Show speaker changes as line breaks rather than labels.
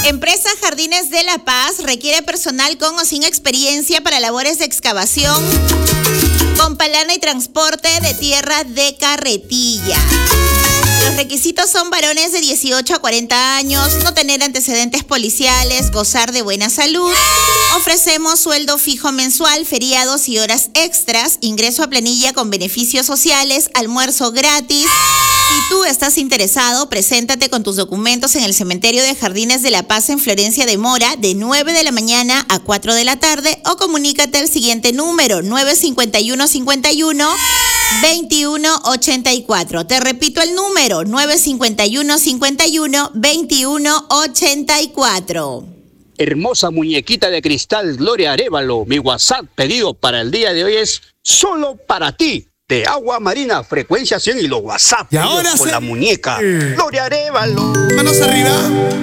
Empresa Jardines de la Paz requiere personal con o sin experiencia para labores de excavación, con palana y transporte de tierra de carretilla. Los requisitos son varones de 18 a 40 años, no tener antecedentes policiales, gozar de buena salud. Ofrecemos sueldo fijo mensual, feriados y horas extras, ingreso a planilla con beneficios sociales, almuerzo gratis. Si tú estás interesado, preséntate con tus documentos en el Cementerio de Jardines de la Paz en Florencia de Mora de 9 de la mañana a 4 de la tarde o comunícate al siguiente número 951-51-2184. Te repito el número 951-51-2184.
Hermosa muñequita de cristal Gloria Arévalo, mi WhatsApp pedido para el día de hoy es solo para ti. De Agua Marina, frecuencia 100 y los WhatsApp.
Y ahora
con la muñeca Gloria Arévalo.
Manos arriba.